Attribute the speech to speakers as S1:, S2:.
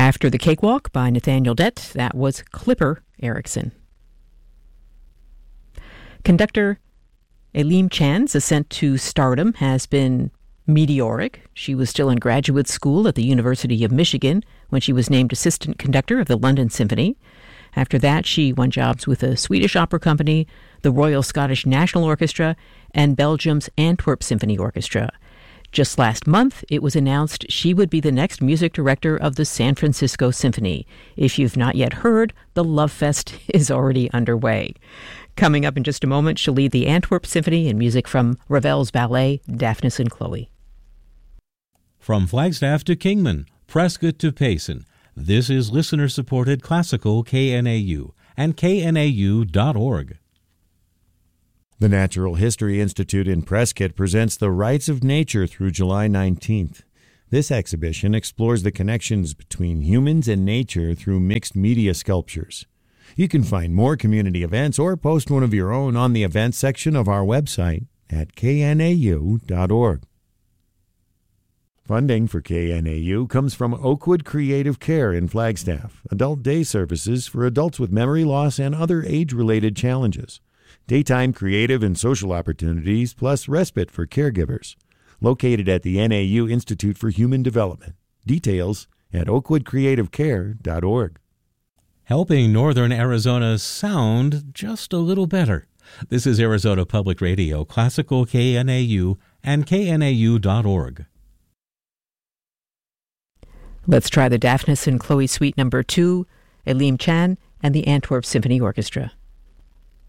S1: After the Cakewalk by Nathaniel Dett, that was Clipper Erickson. Conductor Elim Chan's ascent to stardom has been meteoric. She was still in graduate school at the University of Michigan when she was named assistant conductor of the London Symphony. After that, she won jobs with the Swedish Opera Company, the Royal Scottish National Orchestra, and Belgium's Antwerp Symphony Orchestra. Just last month, it was announced she would be the next music director of the San Francisco Symphony. If you've not yet heard, the Love Fest is already underway. Coming up in just a moment, she'll lead the Antwerp Symphony in music from Ravel's ballet, Daphnis and Chloe.
S2: From Flagstaff to Kingman, Prescott to Payson, this is listener-supported classical KNAU and knau.org.
S3: The Natural History Institute in Prescott presents The Rights of Nature through July 19th. This exhibition explores the connections between humans and nature through mixed media sculptures. You can find more community events or post one of your own on the events section of our website at knau.org. Funding for KNAU comes from Oakwood Creative Care in Flagstaff, adult day services for adults with memory loss and other age-related challenges. Daytime creative and social opportunities, plus respite for caregivers. Located at the NAU Institute for Human Development. Details at oakwoodcreativecare.org.
S2: Helping Northern Arizona sound just a little better. This is Arizona Public Radio, Classical KNAU and knau.org.
S1: Let's try the Daphnis and Chloe Suite No. 2, Elim Chan and the Antwerp Symphony Orchestra.